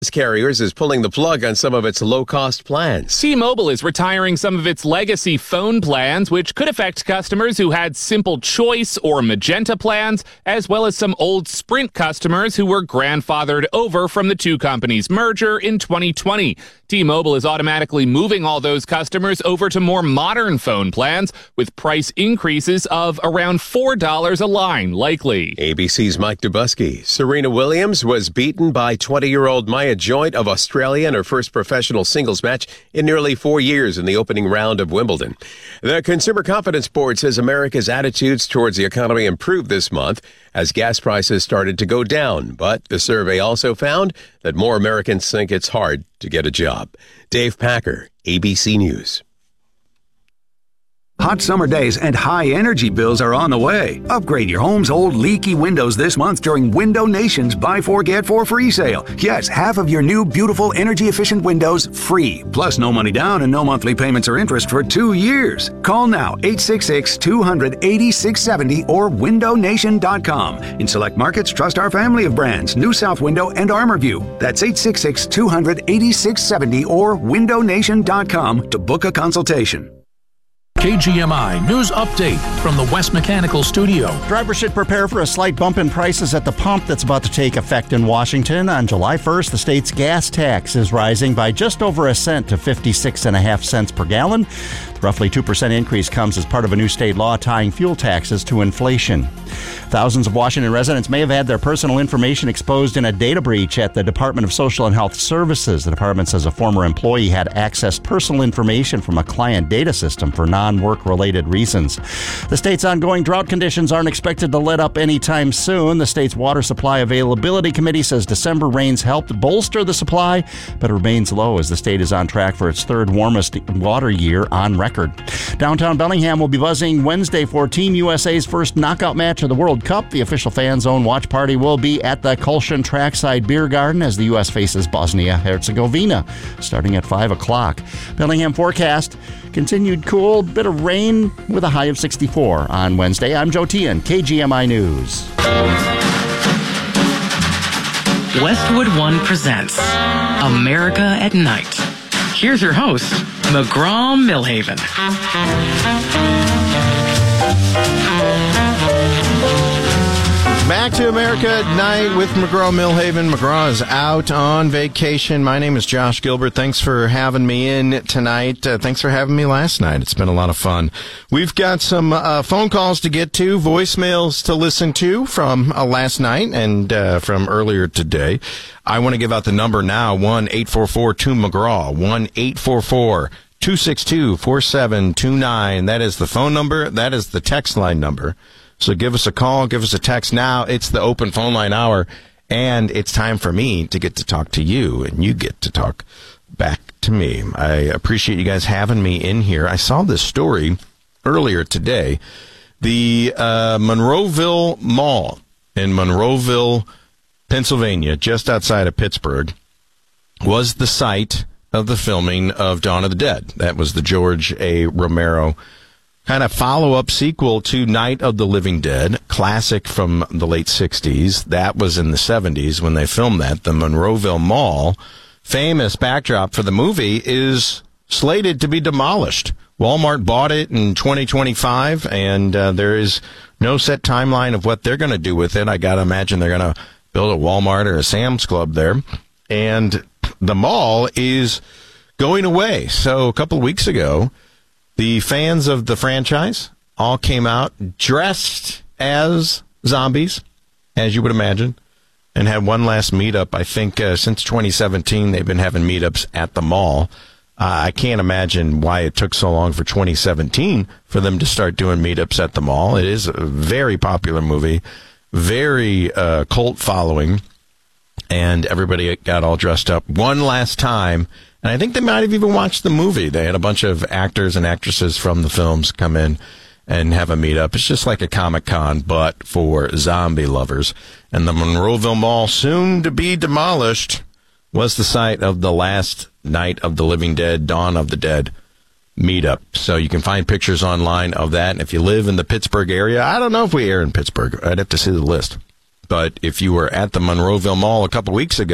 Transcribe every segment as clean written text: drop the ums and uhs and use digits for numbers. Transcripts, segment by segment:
Carriers is pulling the plug on some of its low-cost plans. T-Mobile is retiring some of its legacy phone plans, which could affect customers who had Simple Choice or Magenta plans, as well as some old Sprint customers who were grandfathered over from the two companies' merger in 2020. T-Mobile is automatically moving all those customers over to more modern phone plans, with price increases of around $4 a line likely. ABC's Mike Dubusky. Serena Williams was beaten by 20-year-old Maya Joint of Australia in her first professional singles match in nearly 4 years in the opening round of Wimbledon. The Consumer Confidence Board says America's attitudes towards the economy improved this month as gas prices started to go down. But the survey also found that more Americans think it's hard to get a job. Dave Packer, ABC News. Hot summer days and high energy bills are on the way. Upgrade your home's old leaky windows this month during Window Nation's Buy 4 Get 4 free sale. Yes, half of your new beautiful energy efficient windows free. Plus no money down and no monthly payments or interest for 2 years. Call now 866-200-8670 or windownation.com. In select markets, trust our family of brands, New South Window and ArmorView. That's 866-200-8670 or windownation.com to book a consultation. KGMI News Update from the West Mechanical Studio. Drivers should prepare for a slight bump in prices at the pump that's about to take effect in Washington. On July 1st, the state's gas tax is rising by just over a cent to 56.5 cents per gallon. The roughly 2% increase comes as part of a new state law tying fuel taxes to inflation. Thousands of Washington residents may have had their personal information exposed in a data breach at the Department of Social and Health Services. The department says a former employee had accessed personal information from a client data system for non-work-related reasons. The state's ongoing drought conditions aren't expected to let up anytime soon. The state's Water Supply Availability Committee says December rains helped bolster the supply, but it remains low as the state is on track for its third warmest water year on record. Downtown Bellingham will be buzzing Wednesday for Team USA's first knockout match of the World Cup. The official fan zone watch party will be at the Kulshan Trackside Beer Garden as the U.S. faces Bosnia-Herzegovina starting at 5 o'clock. Bellingham forecast: continued cool, bit of rain with a high of 64 on Wednesday. I'm Joe Tian, KGMI News. Westwood One presents America at Night. Here's your host, McGraw-Milhaven. Back to America at Night with McGraw-Milhaven. McGraw is out on vacation. My name is Josh Gilbert. Thanks for having me in tonight. Thanks for having me last night. It's been a lot of fun. We've got some phone calls to get to, voicemails to listen to from last night and from earlier today. I want to give out the number now, 1-844-2-McGraw, 1-844-262-4729. That is the phone number. That is the text line number. So give us a call, give us a text now. It's the open phone line hour, and it's time for me to get to talk to you, and you get to talk back to me. I appreciate you guys having me in here. I saw this story earlier today. The Monroeville Mall in Monroeville, Pennsylvania, just outside of Pittsburgh, was the site of the filming of Dawn of the Dead. That was the George A. Romero kind of follow-up sequel to Night of the Living Dead, classic from the late 60s. That was in the 70s when they filmed that. The Monroeville Mall, famous backdrop for the movie, is slated to be demolished. Walmart bought it in 2025, and there is no set timeline of what they're going to do with it. I got to imagine they're going to build a Walmart or a Sam's Club there. And the mall is going away. So a couple of weeks ago, the fans of the franchise all came out dressed as zombies, as you would imagine, and had one last meetup. I think since 2017, they've been having meetups at the mall. I can't imagine why it took so long for 2017 for them to start doing meetups at the mall. It is a very popular movie, very cult following, and everybody got all dressed up one last time. And I think they might have even watched the movie. They had a bunch of actors and actresses from the films come in and have a meetup. It's just like a Comic-Con, but for zombie lovers. And the Monroeville Mall, soon to be demolished, was the site of the last Night of the Living Dead, Dawn of the Dead meetup. So you can find pictures online of that. And if you live in the Pittsburgh area, I don't know if we air in Pittsburgh. I'd have to see the list. But if you were at the Monroeville Mall a couple weeks ago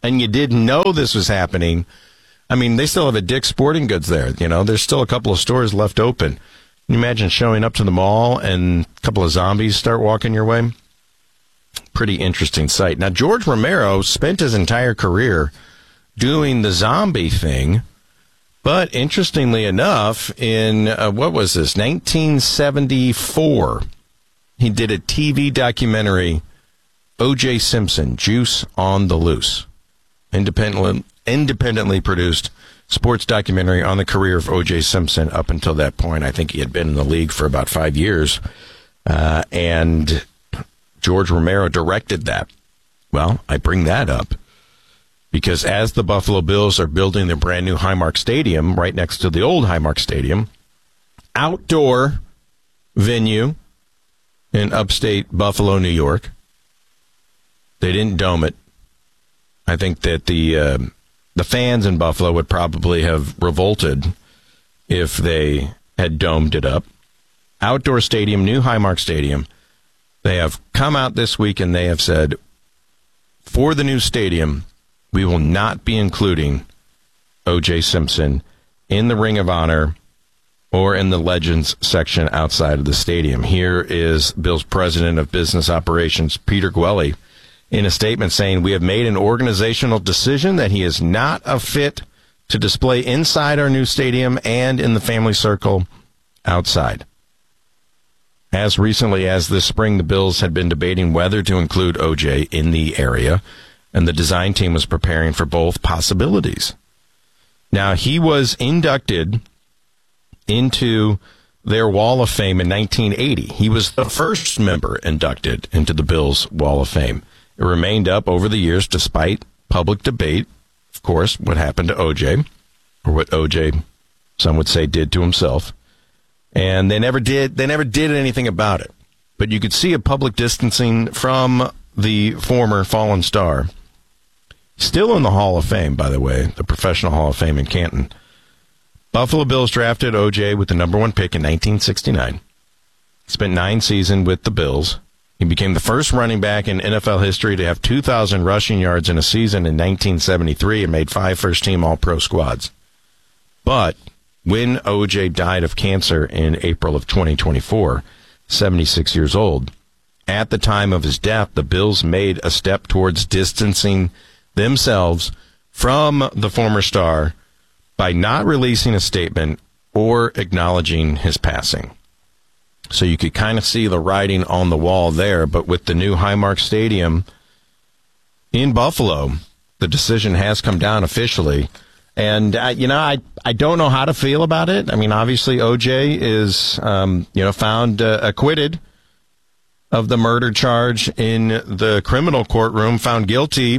and you didn't know this was happening, I mean, they still have a Dick's Sporting Goods there. You know, there's still a couple of stores left open. Can you imagine showing up to the mall and a couple of zombies start walking your way? Pretty interesting sight. Now, George Romero spent his entire career doing the zombie thing, but interestingly enough, in, 1974, he did a TV documentary, O.J. Simpson, Juice on the Loose. Independently produced sports documentary on the career of O.J. Simpson up until that point. I think he had been in the league for about 5 years, and George Romero directed that. Well, I bring that up because as the Buffalo Bills are building their brand new Highmark Stadium right next to the old Highmark Stadium, outdoor venue in upstate Buffalo, New York, they didn't dome it. I think that the fans in Buffalo would probably have revolted if they had domed it up. Outdoor stadium, new Highmark Stadium. They have come out this week and they have said, for the new stadium, we will not be including O.J. Simpson in the Ring of Honor or in the Legends section outside of the stadium. Here is Bills President of Business Operations, Peter Gwelly, in a statement saying, we have made an organizational decision that he is not a fit to display inside our new stadium and in the family circle outside. As recently as this spring, the Bills had been debating whether to include O.J. in the area, and the design team was preparing for both possibilities. Now, he was inducted into their Wall of Fame in 1980. He was the first member inducted into the Bills Wall of Fame. It remained up over the years despite public debate, of course, what happened to O.J., or what O.J., some would say, did to himself. And they never did anything about it. But you could see a public distancing from the former fallen star. Still in the Hall of Fame, by the way, the Professional Hall of Fame in Canton. Buffalo Bills drafted O.J. with the number 1 pick in 1969. Spent 9 seasons with the Bills. He became the first running back in NFL history to have 2,000 rushing yards in a season in 1973 and made 5 first-team All-Pro squads. But when O.J. died of cancer in April of 2024, 76 years old, at the time of his death, the Bills made a step towards distancing themselves from the former star by not releasing a statement or acknowledging his passing. So you could kind of see the writing on the wall there, but with the new Highmark Stadium in Buffalo, the decision has come down officially. And, I don't know how to feel about it. I mean, obviously, O.J. is, found acquitted of the murder charge in the criminal courtroom, found guilty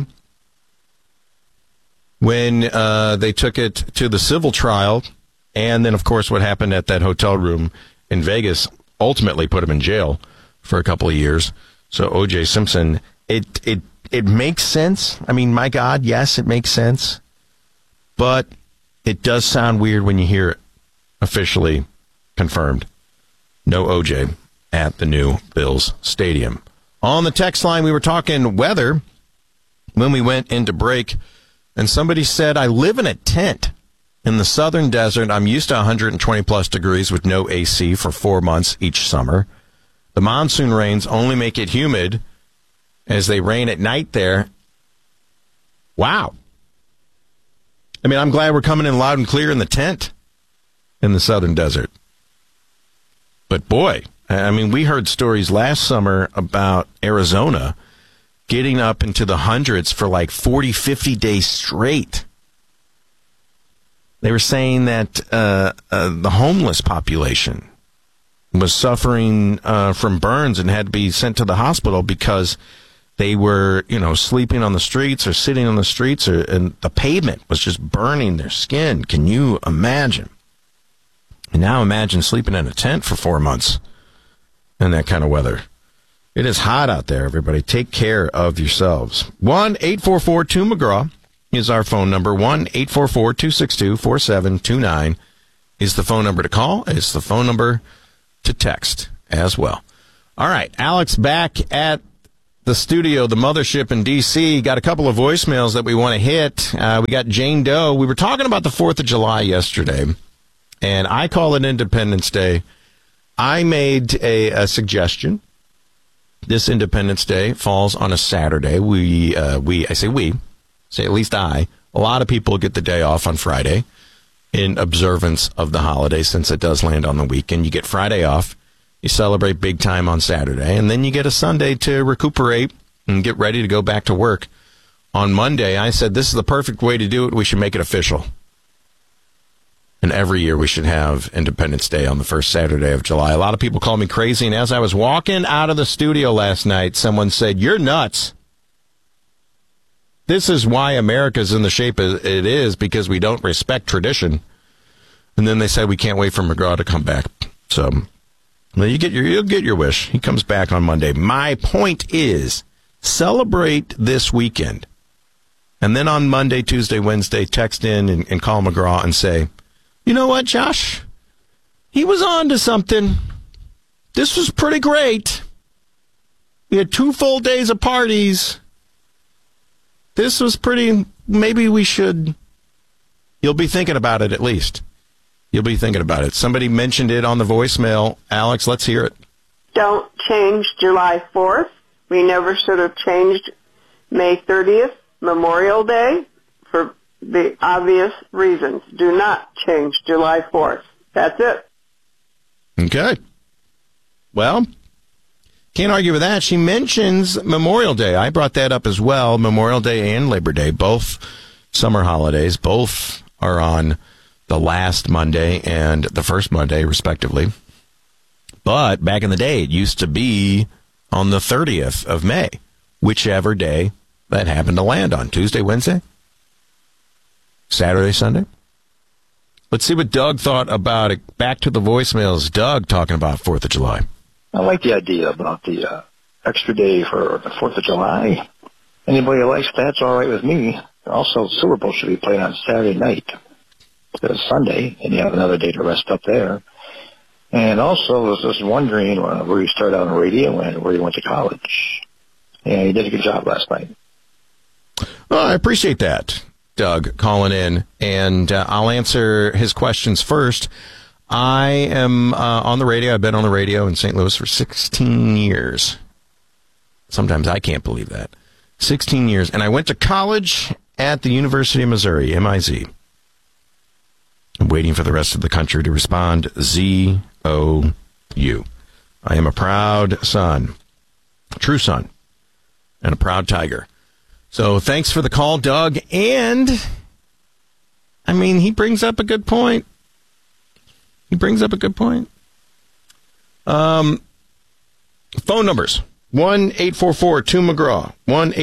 when they took it to the civil trial. And then, of course, what happened at that hotel room in Vegas ultimately put him in jail for a couple of years. So O.J. Simpson, it makes sense. I mean, my God, yes, it makes sense. But it does sound weird when you hear it officially confirmed. No O.J. at the new Bills Stadium. On the text line, we were talking weather when we went into break, and somebody said, I live in a tent in the southern desert. I'm used to 120-plus degrees with no AC for 4 months each summer. The monsoon rains only make it humid as they rain at night there. Wow. I mean, I'm glad we're coming in loud and clear in the tent in the southern desert. But boy, I mean, we heard stories last summer about Arizona getting up into the hundreds for like 40, 50 days straight. They were saying that the homeless population was suffering from burns and had to be sent to the hospital because they were, sleeping on the streets or sitting on the streets, and the pavement was just burning their skin. Can you imagine? And now imagine sleeping in a tent for 4 months in that kind of weather. It is hot out there, everybody. Take care of yourselves. 1-844-2-McGraw is our phone number. 1-844-262-4729 is the phone number to call. It's the phone number to text as well. All right, Alex back at the studio, the mothership in D.C. Got a couple of voicemails that we want to hit. We got Jane Doe. We were talking about the 4th of July yesterday, and I call it Independence Day. I made a suggestion. This Independence Day falls on a Saturday. I say at least I. A lot of people get the day off on Friday in observance of the holiday, since it does land on the weekend. You get Friday off. You celebrate big time on Saturday, and then you get a Sunday to recuperate and get ready to go back to work. On Monday, I said this is the perfect way to do it. We should make it official. And every year we should have Independence Day on the first Saturday of July. A lot of people call me crazy, and as I was walking out of the studio last night, someone said, "You're nuts. This is why America's in the shape it is, because we don't respect tradition." And then they said, "We can't wait for McGraw to come back." So... well, you'll get your wish. He comes back on Monday. My point is, celebrate this weekend. And then on Monday, Tuesday, Wednesday, text in and call McGraw and say, "You know what, Josh? He was on to something. This was pretty great. We had 2 full days of parties. This was pretty, maybe we should." You'll be thinking about it at least. You'll be thinking about it. Somebody mentioned it on the voicemail. Alex, let's hear it. Don't change July 4th. We never should have changed May 30th, Memorial Day, for the obvious reasons. Do not change July 4th. That's it. Okay. Well, can't argue with that. She mentions Memorial Day. I brought that up as well. Memorial Day and Labor Day, both summer holidays, both are on the last Monday and the first Monday, respectively. But back in the day, it used to be on the 30th of May, whichever day that happened to land on. Tuesday, Wednesday, Saturday, Sunday. Let's see what Doug thought about it. Back to the voicemails. Doug talking about 4th of July. I like the idea about the extra day for the 4th of July. Anybody who likes that's all right with me. Also, Super Bowl should be played on Saturday night instead of Sunday, and you have another day to rest up there. And also, I was just wondering where you started out on radio and where you went to college. And you did a good job last night. Well, I appreciate that, Doug, calling in. And I'll answer his questions first. I am on the radio. I've been on the radio in St. Louis for 16 years. Sometimes I can't believe that. 16 years. And I went to college at the University of Missouri, MIZ. I'm waiting for the rest of the country to respond. ZOU. I am a proud son, a true son, and a proud tiger. So thanks for the call, Doug. And, I mean, he brings up a good point. Phone numbers. 1-844-2-McGraw.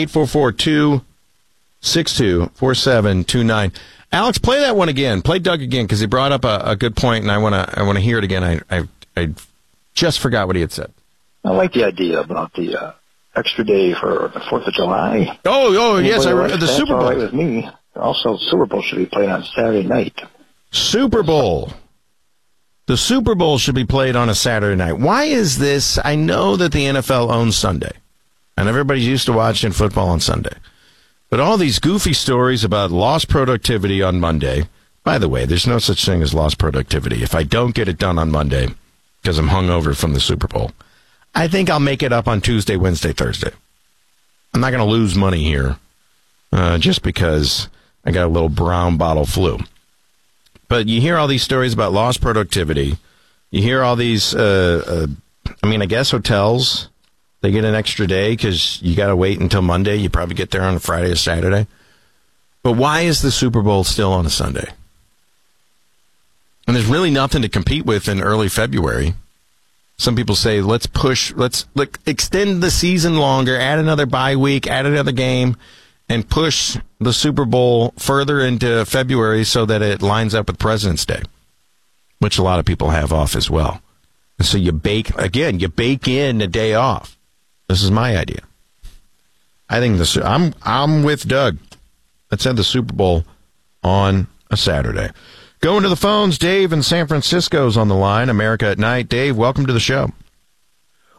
1-844-262-4729. Alex, play that one again. Play Doug again, because he brought up a good point, and I want to hear it again. I just forgot what he had said. I like the idea about the extra day for the 4th of July. Oh, yes, the Super Bowl. All right with me. Also, Super Bowl should be played on Saturday night. Super Bowl. The Super Bowl should be played on a Saturday night. Why is this? I know that the NFL owns Sunday, and everybody's used to watching football on Sunday. But all these goofy stories about lost productivity on Monday. By the way, there's no such thing as lost productivity. If I don't get it done on Monday because I'm hungover from the Super Bowl, I think I'll make it up on Tuesday, Wednesday, Thursday. I'm not going to lose money here just because I got a little brown bottle flu. But you hear all these stories about lost productivity. You hear all these, I guess hotels, they get an extra day because you got to wait until Monday. You probably get there on a Friday or Saturday. But why is the Super Bowl still on a Sunday? And there's really nothing to compete with in early February. Some people say, let's extend the season longer, add another bye week, add another game, and push the Super Bowl further into February so that it lines up with President's Day, which a lot of people have off as well. And so you bake in a day off. This is my idea. I think I'm with Doug. Let's have the Super Bowl on a Saturday. Going to the phones, Dave in San Francisco's on the line, America at Night. Dave, welcome to the show.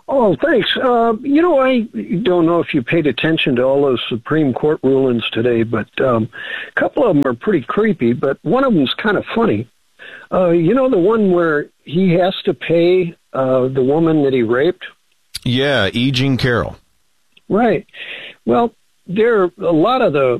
Oh, thanks. I don't know if you paid attention to all those Supreme Court rulings today, but a couple of them are pretty creepy, but one of them's kind of funny. The one where he has to pay the woman that he raped? Yeah, E. Jean Carroll. Right. Well, there are a lot of the